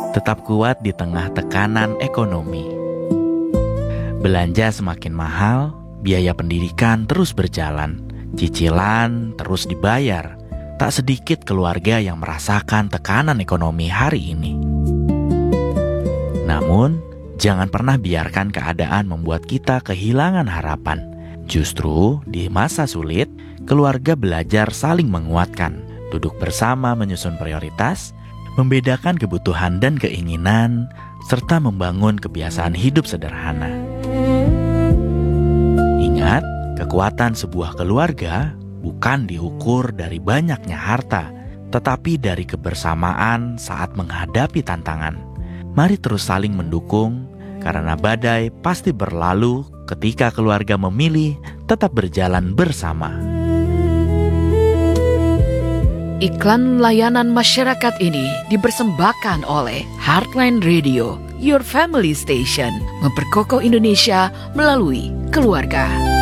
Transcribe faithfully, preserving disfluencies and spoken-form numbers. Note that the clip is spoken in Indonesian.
tetap kuat di tengah tekanan ekonomi. Belanja semakin mahal, biaya pendidikan terus berjalan, cicilan terus dibayar. Tak sedikit keluarga yang merasakan tekanan ekonomi hari ini. Namun, jangan pernah biarkan keadaan membuat kita kehilangan harapan. Justru di masa sulit, keluarga belajar saling menguatkan, duduk bersama menyusun prioritas, membedakan kebutuhan dan keinginan, serta membangun kebiasaan hidup sederhana. Ingat, kekuatan sebuah keluarga bukan diukur dari banyaknya harta, tetapi dari kebersamaan saat menghadapi tantangan. Mari terus saling mendukung, karena badai pasti berlalu ketika keluarga memilih tetap berjalan bersama. Iklan layanan masyarakat ini dipersembahkan oleh Heartline Radio, Your Family Station, memperkokoh Indonesia melalui keluarga.